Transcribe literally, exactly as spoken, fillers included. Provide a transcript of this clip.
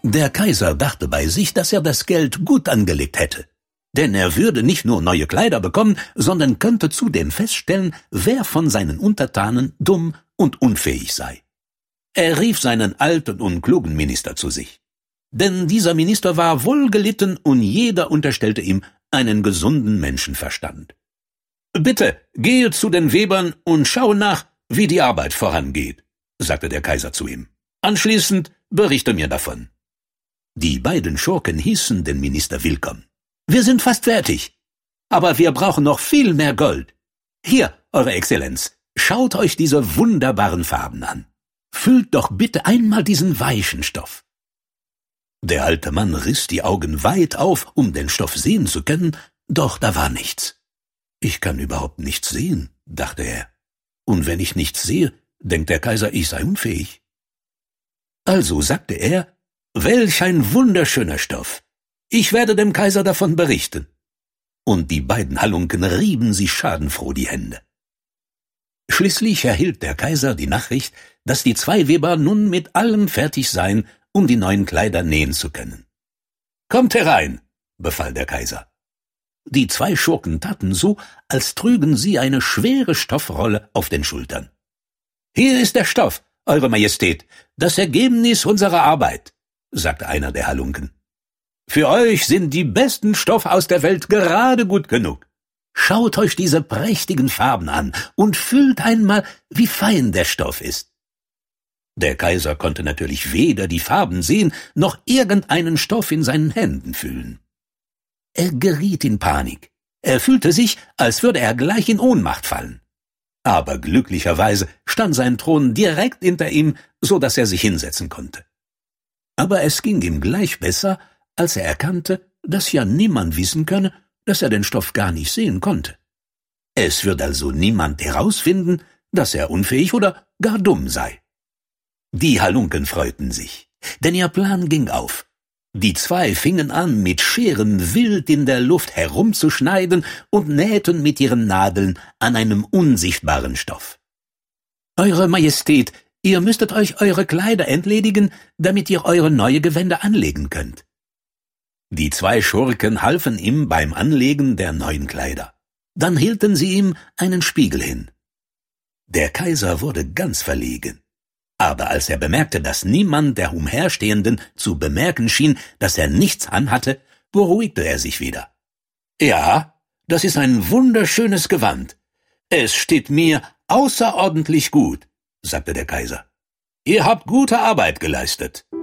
Der Kaiser dachte bei sich, dass er das Geld gut angelegt hätte. Denn er würde nicht nur neue Kleider bekommen, sondern könnte zudem feststellen, wer von seinen Untertanen dumm und unfähig sei. Er rief seinen alten und klugen Minister zu sich. Denn dieser Minister war wohlgelitten und jeder unterstellte ihm einen gesunden Menschenverstand. »Bitte, gehe zu den Webern und schaue nach, wie die Arbeit vorangeht«, sagte der Kaiser zu ihm. »Anschließend berichte mir davon.« Die beiden Schurken hießen den Minister willkommen. »Wir sind fast fertig, aber wir brauchen noch viel mehr Gold. Hier, Eure Exzellenz, schaut euch diese wunderbaren Farben an. Füllt doch bitte einmal diesen weichen Stoff.« Der alte Mann riss die Augen weit auf, um den Stoff sehen zu können, doch da war nichts. »Ich kann überhaupt nichts sehen«, dachte er. »Und wenn ich nichts sehe, denkt der Kaiser, ich sei unfähig.« Also sagte er, »Welch ein wunderschöner Stoff! Ich werde dem Kaiser davon berichten.« Und die beiden Halunken rieben sich schadenfroh die Hände. Schließlich erhielt der Kaiser die Nachricht, dass die zwei Weber nun mit allem fertig seien, um die neuen Kleider nähen zu können. »Kommt herein«, befahl der Kaiser. Die zwei Schurken taten so, als trügen sie eine schwere Stoffrolle auf den Schultern. »Hier ist der Stoff, Eure Majestät, das Ergebnis unserer Arbeit«, sagte einer der Halunken. »Für euch sind die besten Stoffe aus der Welt gerade gut genug. Schaut euch diese prächtigen Farben an und fühlt einmal, wie fein der Stoff ist.« Der Kaiser konnte natürlich weder die Farben sehen, noch irgendeinen Stoff in seinen Händen fühlen. Er geriet in Panik. Er fühlte sich, als würde er gleich in Ohnmacht fallen. Aber glücklicherweise stand sein Thron direkt hinter ihm, so dass er sich hinsetzen konnte. Aber es ging ihm gleich besser, als er erkannte, dass ja niemand wissen könne, dass er den Stoff gar nicht sehen konnte. Es wird also niemand herausfinden, dass er unfähig oder gar dumm sei. Die Halunken freuten sich, denn ihr Plan ging auf. Die zwei fingen an, mit Scheren wild in der Luft herumzuschneiden und nähten mit ihren Nadeln an einem unsichtbaren Stoff. »Eure Majestät, ihr müsstet euch eure Kleider entledigen, damit ihr eure neue Gewänder anlegen könnt.« Die zwei Schurken halfen ihm beim Anlegen der neuen Kleider. Dann hielten sie ihm einen Spiegel hin. Der Kaiser wurde ganz verlegen. Aber als er bemerkte, dass niemand der Umherstehenden zu bemerken schien, dass er nichts anhatte, beruhigte er sich wieder. »Ja, das ist ein wunderschönes Gewand. Es steht mir außerordentlich gut«, sagte der Kaiser. »Ihr habt gute Arbeit geleistet.«